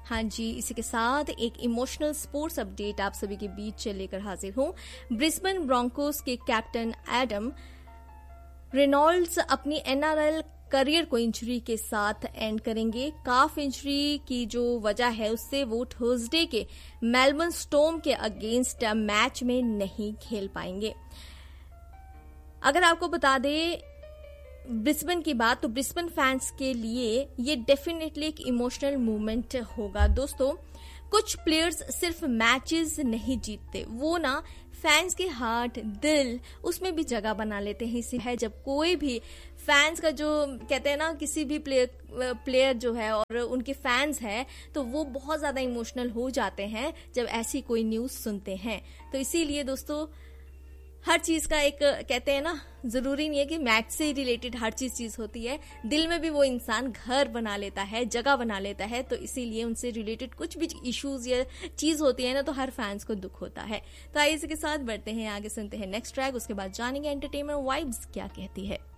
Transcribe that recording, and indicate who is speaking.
Speaker 1: हाँ जी, इसी के साथ एक इमोशनल स्पोर्ट्स अपडेट आप सभी के बीच लेकर हाजिर हूँ। ब्रिस्बेन ब्रोंकोस के कैप्टन एडम रेनॉल्ड्स अपनी एनआरएल करियर को इंजरी के साथ एंड करेंगे। काफ इंजरी की जो वजह है उससे वो थर्सडे के मेलबर्न स्टॉर्म के अगेंस्ट मैच में नहीं खेल पाएंगे। अगर आपको बता दें ब्रिस्बेन की बात, तो ब्रिस्बेन फैंस के लिए ये डेफिनेटली एक इमोशनल मूवमेंट होगा। दोस्तों, कुछ प्लेयर्स सिर्फ मैचेस नहीं जीतते, वो ना फैंस के हार्ट, दिल, उसमें भी जगह बना लेते हैं। इसी है जब कोई भी फैंस का जो कहते हैं ना, किसी भी प्लेयर जो है और उनके फैंस है, तो वो बहुत ज्यादा इमोशनल हो जाते हैं जब ऐसी कोई न्यूज सुनते हैं। तो इसीलिए दोस्तों, हर चीज का एक कहते हैं ना, जरूरी नहीं है कि मैच से रिलेटेड हर चीज होती है। दिल में भी वो इंसान घर बना लेता है, जगह बना लेता है। तो इसीलिए उनसे रिलेटेड कुछ भी इश्यूज या चीज होती है ना, तो हर फैंस को दुख होता है। तो आइए इसके साथ बढ़ते हैं आगे, सुनते हैं नेक्स्ट ट्रैक, उसके बाद जानेंगे एंटरटेनमेंट वाइब्स क्या कहती है।